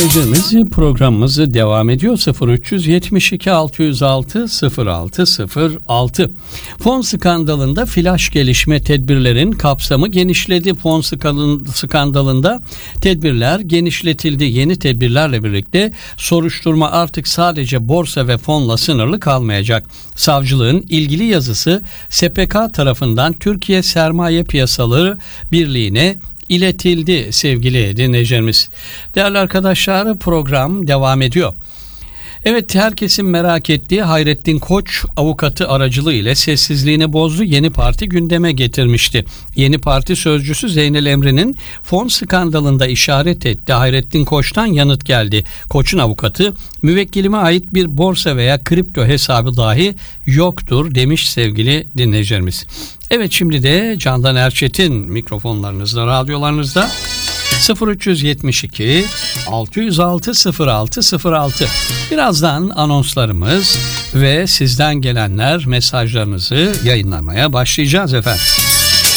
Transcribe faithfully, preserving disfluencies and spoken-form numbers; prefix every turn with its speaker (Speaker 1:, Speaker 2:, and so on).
Speaker 1: dinleyicilerimiz, programımızı devam ediyor. sıfır üç yetmiş iki altı yüz altı sıfır altı sıfır altı. Fon skandalında flash gelişme, tedbirlerin kapsamı genişledi. Fon skandalında tedbirler genişletildi. Yeni tedbirlerle birlikte soruşturma artık sadece borsa ve fonla sınırlı kalmayacak. Savcılığın ilgili yazısı S P K tarafından Türkiye Sermaye Piyasaları Birliği'ne iletildi sevgili dinleyicilerimiz. Değerli arkadaşlar, program devam ediyor. Evet, herkesin merak ettiği Hayrettin Koç avukatı aracılığı ile sessizliğini bozdu. Yeni Parti gündeme getirmişti. Yeni Parti sözcüsü Zeynel Emre'nin fon skandalında işaret etti. Hayrettin Koç'tan yanıt geldi. Koç'un avukatı, müvekkilime ait bir borsa veya kripto hesabı dahi yoktur demiş sevgili dinleyicilerimiz. Evet, şimdi de Candan Erçetin mikrofonlarınızda, radyolarınızda. sıfır üç yetmiş iki altı yüz altı sıfır altı sıfır altı. Birazdan anonslarımız ve sizden gelenler mesajlarınızı yayınlamaya başlayacağız efendim.